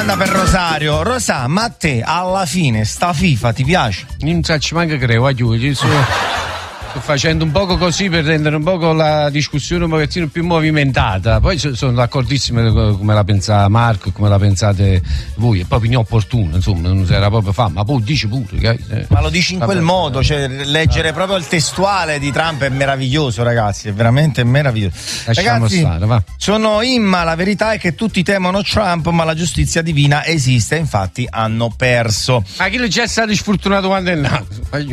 domanda per Rosario. Rosà, ma a te alla fine sta FIFA ti piace? Non ci manca creo, sto facendo un poco così per rendere un poco la discussione un pochettino più movimentata. Poi sono d'accordissimo come la pensa Marco e come la pensate voi. È proprio inopportuno, insomma, non si era proprio fa, ma poi dici pure. Ma lo dici in quel modo, cioè leggere proprio il testuale di Trump è meraviglioso, ragazzi, è veramente meraviglioso. Lasciamo ragazzi, stare, va. Sono Imma, la verità è che tutti temono Trump, ma la giustizia divina esiste, infatti hanno perso. Ma chi già è stato sfortunato quando è nato?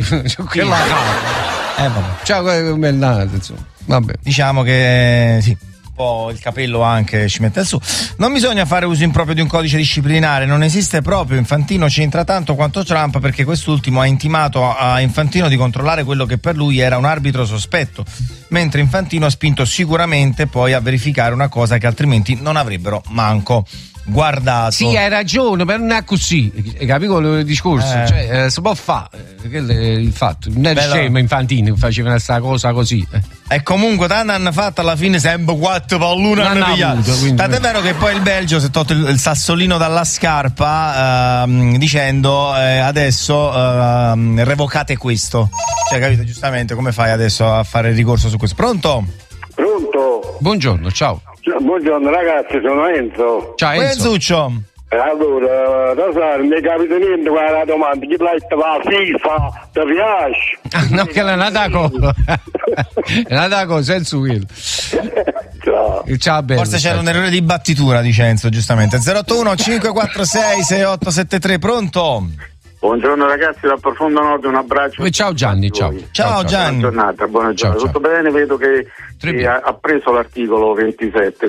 Vabbè. Ciao, come è nato, insomma. Vabbè. Diciamo che sì, un po' il capello anche ci mette su. Non bisogna fare uso improprio di un codice disciplinare, non esiste proprio. Infantino c'entra tanto quanto Trump, perché quest'ultimo ha intimato a Infantino di controllare quello che per lui era un arbitro sospetto, mentre Infantino ha spinto sicuramente poi a verificare una cosa che altrimenti non avrebbero manco guardato. Sì, hai ragione, però non è così, capivo il discorso? Cioè, si può fare, quello è il fatto. Non è scemo Infantino che faceva questa cosa così. E comunque tanto hanno fatto alla fine sempre 4 pallone hanno pigliato. Tanto è vero che poi il Belgio si è tolto il sassolino dalla scarpa dicendo adesso revocate questo. Cioè, capito, giustamente come fai adesso a fare ricorso su questo? Pronto? Pronto? Buongiorno, ciao. Buongiorno ragazzi, sono Enzo. Ciao Enzo. Enzuccio. Allora, Rosario, mi capita niente con la domanda, chi pletta la FIFA, ti piace? No, che è una cosa. È una cosa, Enzo Will. Ciao. Ciao, bello. Forse c'era un errore di battitura, dice Enzo, giustamente. 081 546 6873, pronto? Buongiorno ragazzi, dal profondo nord, un abbraccio. Ciao Gianni, ciao. Ciao Gianni. Buona giornata. Ciao. Tutto bene? Vedo che ha preso l'articolo 27.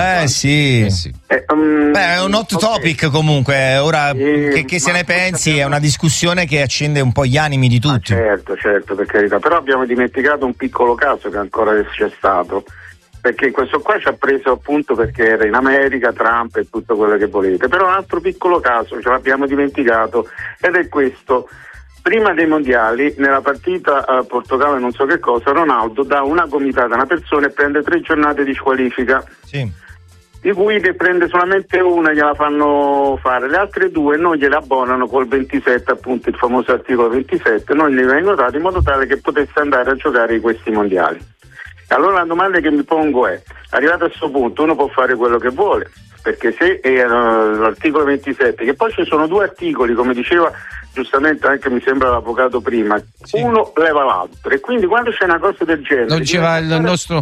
Sì. È un hot topic comunque. Ora che se ne pensi, è una discussione che accende un po' gli animi di tutti. Certo, per carità. Però abbiamo dimenticato un piccolo caso che ancora c'è stato. Perché questo qua ci ha preso appunto perché era in America, Trump e tutto quello che volete, però un altro piccolo caso ce l'abbiamo dimenticato ed è questo: prima dei mondiali nella partita Portogallo e non so che cosa, Ronaldo dà una gomitata a una persona e prende 3 giornate di squalifica, di cui ne prende solamente una, gliela fanno fare, le altre 2 non gliele abbonano col 27, appunto il famoso articolo 27, non gli vengono date in modo tale che potesse andare a giocare in questi mondiali. Allora la domanda che mi pongo è: arrivato a questo punto uno può fare quello che vuole, perché se è l'articolo 27, che poi ci sono 2 articoli, come diceva giustamente anche mi sembra l'avvocato prima, uno leva l'altro, e quindi quando c'è una cosa del genere lo diceva il nostro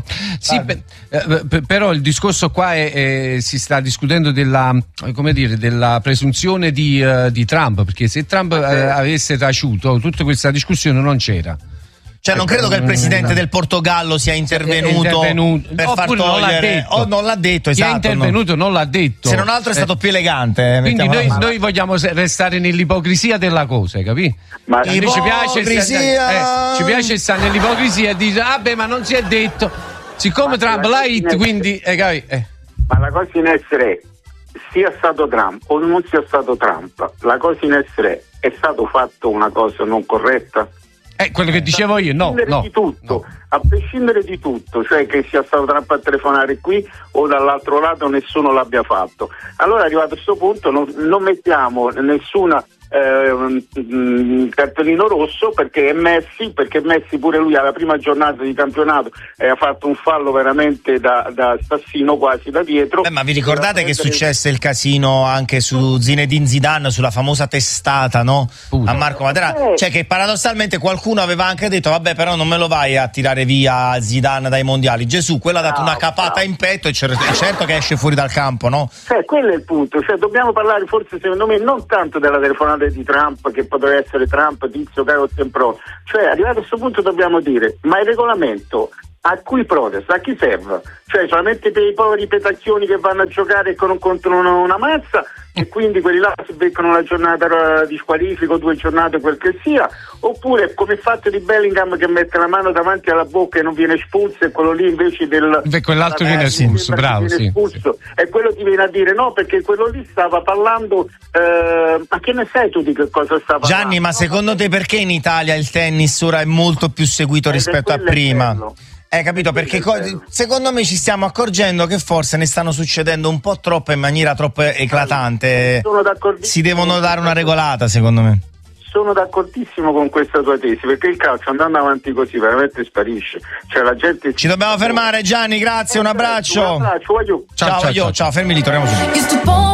però il discorso qua si sta discutendo della presunzione di Trump, perché se Trump avesse taciuto tutta questa discussione non c'era. Cioè non credo che il presidente del Portogallo sia intervenuto per far togliere, non l'ha detto, esatto. Chi è intervenuto non l'ha detto. Se non altro è stato più elegante. Quindi noi vogliamo restare nell'ipocrisia della cosa, capì? Ma ci piace stare nell'ipocrisia e dire ma non si è detto. Siccome Trump l'ha hit, quindi Ma la cosa in essere sia stato Trump o non sia stato Trump, la cosa in essere è stato fatto una cosa non corretta? Quello che dicevo io, no. A prescindere di tutto, cioè che sia stato Trump a telefonare qui o dall'altro lato nessuno l'abbia fatto. Allora arrivato a questo punto non mettiamo nessuna cartellino rosso perché Messi pure lui alla prima giornata di campionato ha fatto un fallo veramente da assassino quasi da dietro. Ma vi ricordate che successe il casino anche su Zinedine Zidane, sulla famosa testata, no? A Marco Matera, cioè che paradossalmente qualcuno aveva anche detto vabbè però non me lo vai a tirare via Zidane dai mondiali. Gesù, quello ha dato una capata in petto e certo che esce fuori dal campo, no? Quello è il punto, dobbiamo parlare forse secondo me non tanto della telefonata di Trump, che potrebbe essere Trump, Tizio, Caio, Sempro, cioè arrivato a questo punto dobbiamo dire ma il regolamento a cui protesta, a chi serve? Cioè solamente per i poveri petacchioni che vanno a giocare e che non contano una mazza e quindi quelli là si beccano una giornata di squalifico, 2 giornate, quel che sia, oppure come il fatto di Bellingham che mette la mano davanti alla bocca e non viene espulso e quello lì invece quell'altro viene espulso, bravo, sì. E quello ti viene a dire no perché quello lì stava parlando ma che ne sai tu di che cosa stava parlando? Gianni, ma secondo te perché in Italia il tennis ora è molto più seguito rispetto a prima? Capito, perché secondo me ci stiamo accorgendo che forse ne stanno succedendo un po' troppo in maniera troppo eclatante. Sono d'accordissimo. Si devono dare una regolata, secondo me. Sono d'accordissimo con questa tua tesi, perché il calcio andando avanti così veramente sparisce. Cioè la gente ci dobbiamo fermare, Gianni, grazie, un abbraccio. Un abbraccio, ciao, fermi lì, torniamo subito.